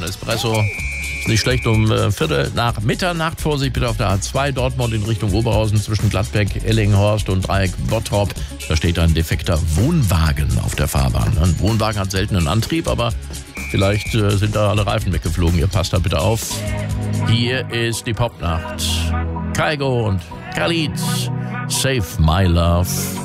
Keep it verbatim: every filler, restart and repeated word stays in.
von Espresso. Ist nicht schlecht, um äh, Viertel nach Mitternacht. Vorsicht bitte auf der A zwei Dortmund in Richtung Oberhausen zwischen Gladbeck, Ellinghorst und Dreieck Bottrop. Da steht ein defekter Wohnwagen auf der Fahrbahn. Ein Wohnwagen hat selten einen Antrieb, aber vielleicht äh, sind da alle Reifen weggeflogen. Ihr passt da bitte auf. Hier ist die Popnacht. Kygo und Khalid, Save My Love.